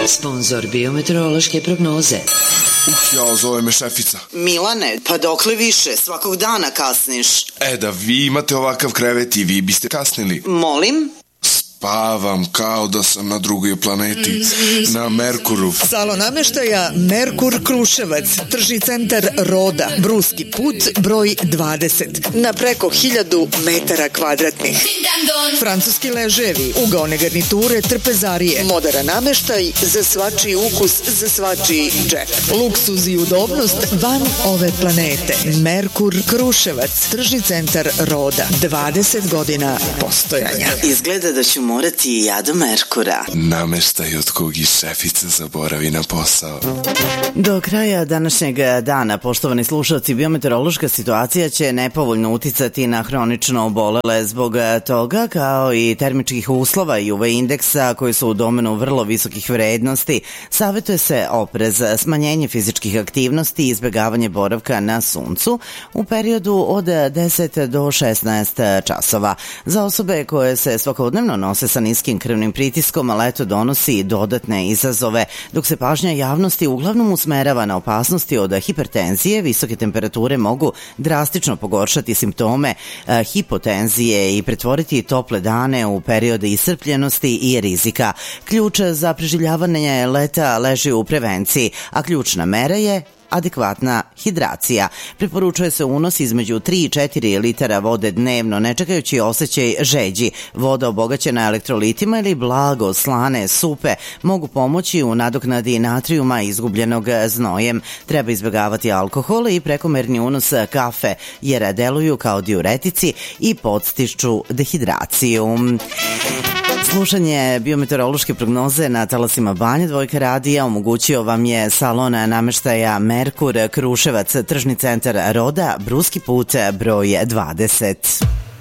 Sponzor biometeorološke prognoze. Ja, zove me šefica. Milane, pa dokle više? Svakog dana kasniš. Da vi imate ovakav krevet i vi biste kasnili. Molim? Spavam kao da sam na drugoj planeti, na Merkuru. Salon nameštaja Merkur Kruševac, tržni centar Roda, Bruski put, broj 20, na preko 1000 metara kvadratnih. Francuski leževi, ugaone garniture, trpezarije, moderan nameštaj za svačiji ukus, za svačiji džep. Luksuz i udobnost van ove planete. Merkur Kruševac, tržni centar Roda, 20 godina postojanja. Izgleda da ću morati i ja do Merkura. Nameštaj od kog i šefica zaboravi na posao. Do kraja današnjeg dana, poštovani slušalci, biometeorološka situacija će nepovoljno uticati na hronično obolele. Zbog toga, kao i termičkih uslova i UV indeksa koji su u domenu vrlo visokih vrednosti, savjetuje se oprez, smanjenje fizičkih aktivnosti i izbjegavanje boravka na suncu u periodu od 10 do 16 časova. Za osobe koje se svakodnevno nose sa niskim krvnim pritiskom, leto donosi dodatne izazove, dok se pažnja javnosti uglavnom usmerava na opasnosti od hipertenzije. Visoke temperature mogu drastično pogoršati simptome hipotenzije i pretvoriti tople dane u periode iscrpljenosti i rizika. Ključ za preživljavanje leta leži u prevenciji, a ključna mera je adekvatna hidracija. Preporučuje se unos između 3 i 4 litara vode dnevno, ne čekajući osjećaj žeđi. Voda obogaćena elektrolitima ili blago slane supe mogu pomoći u nadoknadi natrijuma izgubljenog znojem. Treba izbjegavati alkohol i prekomerni unos kafe, jer deluju kao diuretici i podstiču dehidraciju. Slušanje biometeorološke prognoze na talasima Banja Dvojka radija omogućio vam je salon nameštaja Merkur Kruševac, tržni centar Roda, Bruski put, broj 20.